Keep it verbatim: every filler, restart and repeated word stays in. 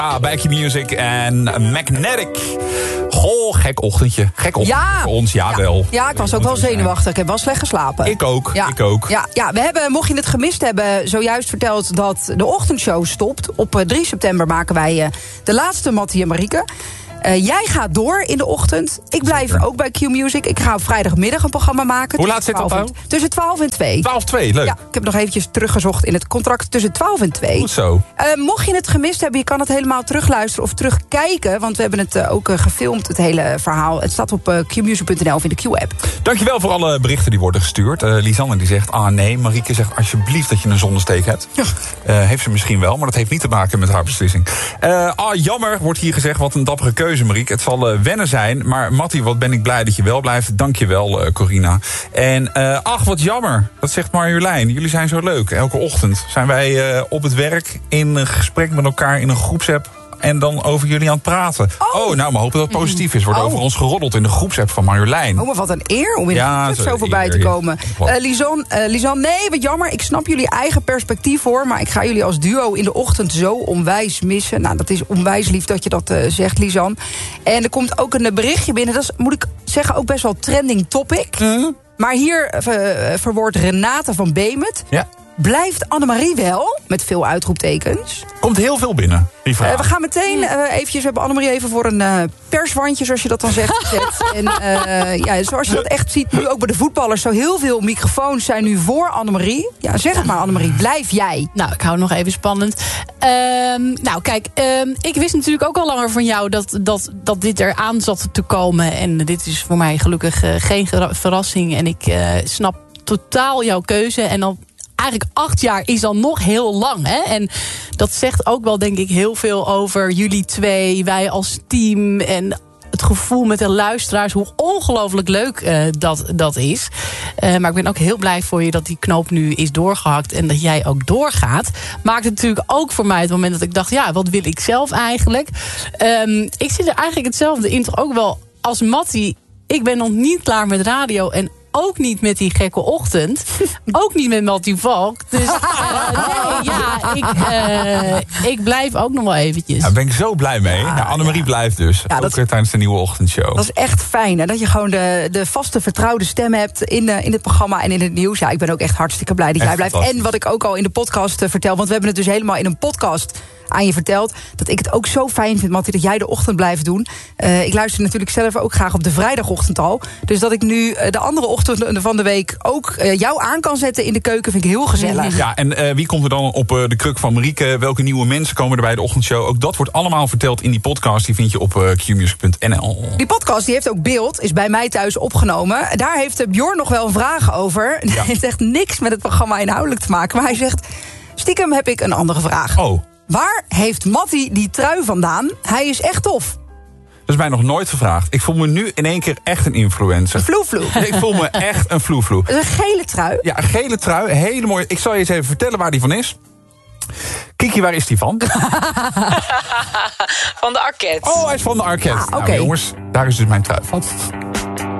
Ah, bij Q Music en Magnetic. Goh, gek ochtendje. Gek ochtendje ja. voor ons, jawel. Ja, ja, ik was ook wel zenuwachtig. Ik heb wel slecht geslapen. Ik ook, ja. ik ook. Ja, ja, we hebben, mocht je het gemist hebben, zojuist verteld dat de ochtendshow stopt. Op drie september maken wij uh, de laatste Mattie en Marieke. Uh, jij gaat door in de ochtend. Ik blijf Zeker. ook bij Q Music. Ik ga op vrijdagmiddag een programma maken. Hoe laat zit dat nou? Tussen twaalf en twee. twaalf twee, leuk. Ja, ik heb nog eventjes teruggezocht in het contract tussen twaalf en twee. Goed zo. Uh, mocht je het gemist hebben, je kan het helemaal terugluisteren of terugkijken. Want we hebben het uh, ook uh, gefilmd, het hele verhaal. Het staat op uh, q music punt n l of in de Q-app. Dankjewel voor alle berichten die worden gestuurd. Uh, Lisanne die zegt, ah nee, Marieke zegt alsjeblieft dat je een zonnesteek hebt. Ja. Uh, heeft ze misschien wel, maar dat heeft niet te maken met haar beslissing. Uh, ah, jammer, wordt hier gezegd, wat een dappere keuze, Marieke. Het zal uh, wennen zijn, maar Mattie, wat ben ik blij dat je wel blijft. Dank je wel, uh, Corina. En uh, ach, wat jammer, dat zegt Marjolein. Jullie zijn zo leuk. Elke ochtend zijn wij uh, op het werk in een gesprek met elkaar in een groepsapp. En dan over jullie aan het praten. Oh, oh nou, maar hopen dat het positief is. Wordt oh. over ons geroddeld in de groepsapp van Marjolein. Oh, maar wat een eer om in de ja, groepsapp zo voorbij eer, te komen. Ja. Uh, Lisanne, uh, Lisanne, nee, wat jammer. Ik snap jullie eigen perspectief, hoor. Maar ik ga jullie als duo in de ochtend zo onwijs missen. Nou, dat is onwijs lief dat je dat uh, zegt, Lisanne. En er komt ook een berichtje binnen. Dat is, moet ik zeggen, ook best wel trending topic. Mm. Maar hier uh, verwoordt Renate van Beemet. Ja. Blijft Annemarie wel? Met veel uitroeptekens. Komt heel veel binnen, die vraag. Uh, we gaan meteen uh, eventjes, we hebben Annemarie even voor een uh, perswandje, zoals je dat dan zegt, gezet. En uh, ja, zoals je dat echt ziet, nu ook bij de voetballers, zo heel veel microfoons zijn nu voor Annemarie. Ja, zeg het maar, Annemarie, blijf jij? Nou, ik hou het nog even spannend. Uh, nou, kijk, uh, ik wist natuurlijk ook al langer van jou dat, dat, dat dit eraan zat te komen. En dit is voor mij gelukkig uh, geen verrassing. En ik uh, snap totaal jouw keuze. En dan eigenlijk acht jaar is dan nog heel lang. Hè? En dat zegt ook wel, denk ik, heel veel over jullie twee, wij als team en het gevoel met de luisteraars, hoe ongelooflijk leuk uh, dat, dat is. Uh, maar ik ben ook heel blij voor je dat die knoop nu is doorgehakt en dat jij ook doorgaat. Maakt het natuurlijk ook voor mij het moment dat ik dacht, ja, wat wil ik zelf eigenlijk? Um, ik zit er eigenlijk hetzelfde in, toch ook wel als Mattie. Ik ben nog niet klaar met radio en ook niet met die gekke ochtend. Ook niet met Mattie Valk. Dus uh, nee, ja, ik, uh, ik blijf ook nog wel eventjes. Daar ben ik zo blij mee. Ja, nou, Annemarie ja. blijft dus. Ja, ook dat, tijdens de nieuwe ochtendshow. Dat is echt fijn. Hè? Dat je gewoon de, de vaste vertrouwde stem hebt in, uh, in het programma en in het nieuws. Ja, ik ben ook echt hartstikke blij dat echt jij blijft. En wat ik ook al in de podcast uh, vertel. Want we hebben het dus helemaal in een podcast aan je verteld, dat ik het ook zo fijn vind, Mattie, dat jij de ochtend blijft doen. Uh, ik luister natuurlijk zelf ook graag op de vrijdagochtend al. Dus dat ik nu uh, de andere ochtenden van de week ook uh, jou aan kan zetten in de keuken, vind ik heel gezellig. Ja, en uh, wie komt er dan op uh, de kruk van Marieke? Welke nieuwe mensen komen er bij de ochtendshow? Ook dat wordt allemaal verteld in die podcast. Die vind je op uh, q music punt n l. Die podcast die heeft ook beeld, is bij mij thuis opgenomen. Daar heeft uh, Bjorn nog wel een vraag over. Ja. Het heeft echt niks met het programma inhoudelijk te maken. Maar hij zegt, stiekem heb ik een andere vraag. Oh. Waar heeft Mattie die trui vandaan? Hij is echt tof. Dat is mij nog nooit gevraagd. Ik voel me nu in één keer echt een influencer. Een vloe-vloe. Ik voel me echt een vloe-vloe. Een gele trui? Ja, een gele trui. Hele mooie. Ik zal je eens even vertellen waar die van is. Kiki, waar is die van? Van de Arket. Oh, hij is van de Arket. Ah, okay. Nou jongens, daar is dus mijn trui van.